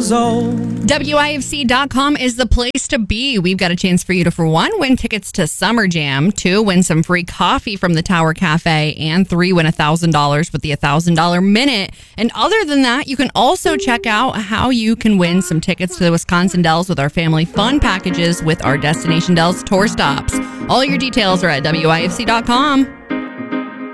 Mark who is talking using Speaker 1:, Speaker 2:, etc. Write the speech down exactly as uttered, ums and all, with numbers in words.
Speaker 1: years old.
Speaker 2: W I F C dot com is the place to be. We've got a chance for you to, for one, win tickets to Summer Jam, two, win some free coffee from the Tower Cafe, and three, win one thousand dollars with the one thousand dollars Minute. And other than that, you can also check out how you can win some tickets to the Wisconsin Dells with our family fun packages with our Destination Dells tour stops. All your details are at W I F C dot com.